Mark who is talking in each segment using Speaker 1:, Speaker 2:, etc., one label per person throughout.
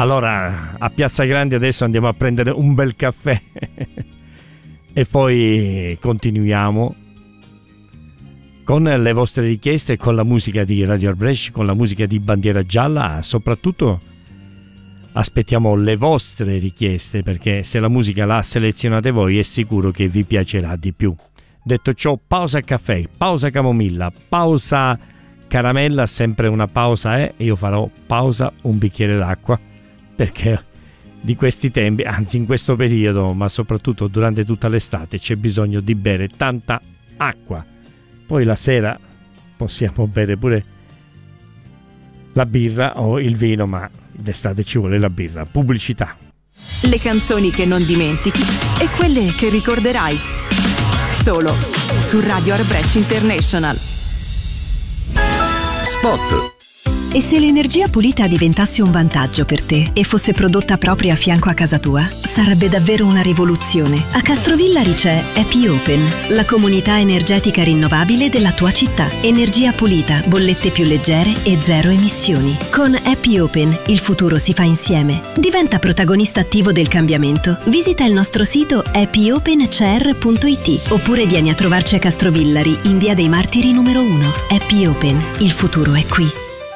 Speaker 1: Allora, a Piazza Grande adesso andiamo a prendere un bel caffè e poi continuiamo con le vostre richieste, con la musica di Radio Art Brescia, con la musica di Bandiera Gialla. Soprattutto aspettiamo le vostre richieste, perché se la musica la selezionate voi è sicuro che vi piacerà di più. Detto ciò, pausa caffè, pausa camomilla, pausa caramella, sempre una pausa e io farò pausa un bicchiere d'acqua, perché di questi tempi, anzi in questo periodo, ma soprattutto durante tutta l'estate, c'è bisogno di bere tanta acqua. Poi la sera possiamo bere pure la birra o il vino, ma d'estate ci vuole la birra. Pubblicità.
Speaker 2: Le canzoni che non dimentichi e quelle che ricorderai. Solo su Radio Art Brescia International.
Speaker 3: Spot.
Speaker 4: E se l'energia pulita diventasse un vantaggio per te e fosse prodotta proprio a fianco a casa tua? Sarebbe davvero una rivoluzione. A Castrovillari c'è Happy Open, la comunità energetica rinnovabile della tua città. Energia pulita, bollette più leggere e zero emissioni. Con Happy Open il futuro si fa insieme. Diventa protagonista attivo del cambiamento. Visita il nostro sito happyopencr.it oppure vieni a trovarci a Castrovillari in Via dei Martiri numero 1. Happy Open, il futuro è qui.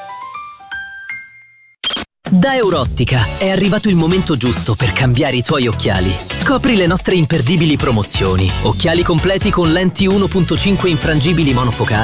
Speaker 3: Da Eurottica è arrivato il momento giusto per cambiare i tuoi occhiali. Scopri le nostre imperdibili promozioni. Occhiali completi con lenti 1.5 infrangibili monofocali